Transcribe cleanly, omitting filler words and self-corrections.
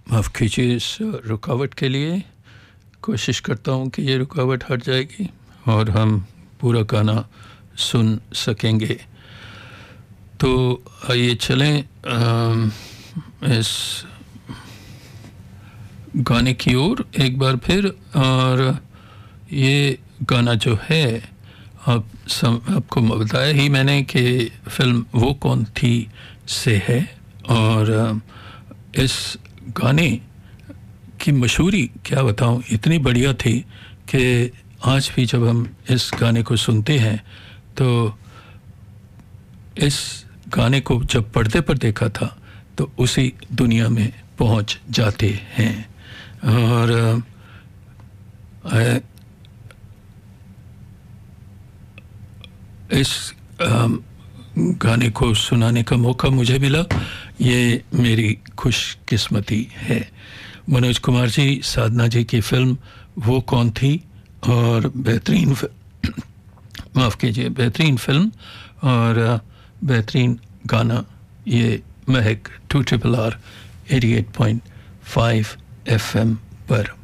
माफ़ कीजिए इस रुकावट के लिए। कोशिश करता हूँ कि ये रुकावट हट जाएगी और हम पूरा गाना सुन सकेंगे। तो आइए चलें इस गाने की ओर एक बार फिर। और ये गाना जो है आपको बताया ही मैंने कि फिल्म वो कौन थी से है। और इस गाने की मशहूरी क्या बताऊं, इतनी बढ़िया थी कि आज भी जब हम इस गाने को सुनते हैं तो इस गाने को जब पर्दे पर देखा था तो उसी दुनिया में पहुंच जाते हैं। और इस गाने को सुनाने का मौका मुझे मिला, ये मेरी खुशकिस्मती है। मनोज कुमार जी, साधना जी की फिल्म वो कौन थी, और बेहतरीन माफ़ कीजिए बेहतरीन फिल्म और बेहतरीन गाना ये महक 2RRR 88.5 FM पर।